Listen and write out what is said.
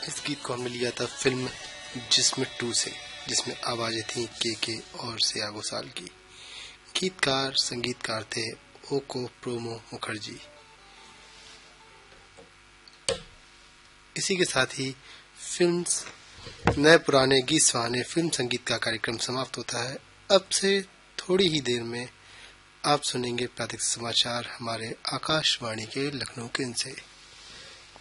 इस गीत को हमें लिया था फिल्म जिस्म 2 से, जिसमें आवाजें थीं के और श्रेया घोषाल की। गीतकार संगीतकार थे ओको प्रोमो मुखर्जी। इसी के साथ ही फिल्म नए पुराने गीत सुहाने फिल्म संगीत का कार्यक्रम समाप्त होता है। अब से थोड़ी ही देर में आप सुनेंगे प्रादेशिक समाचार हमारे आकाशवाणी के लखनऊ केंद्र से।